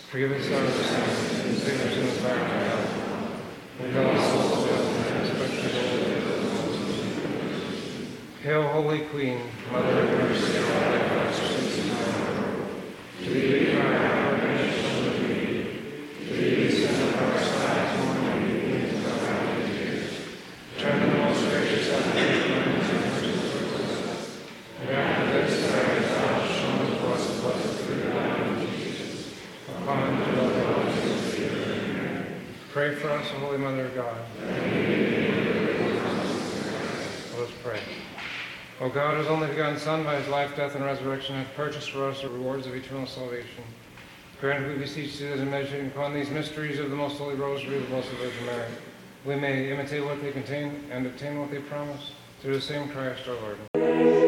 Forgive us our sins, and save us from the fire of hell. Lead all souls to heaven, especially those. Hail, Holy Queen, Mother of mercy, and all thy blessings. To thee we cry, our redemption of thee. To thee we send up our sighs, mourning and weeping in profound tears. Turn the most gracious Heavenly clemency and mercy towards us. And after this, thy exile shown to us the blessed fruit of thy womb, Jesus. Upon the blood of Pray for us, O Holy Mother of God. Let us pray. O God, whose only begotten Son, by his life, death, and resurrection, hath purchased for us the rewards of eternal salvation, grant, we beseech thee, that in meditating upon these mysteries of the most holy rosary of the Blessed Virgin Mary, we may imitate what they contain and obtain what they promise, through the same Christ our Lord.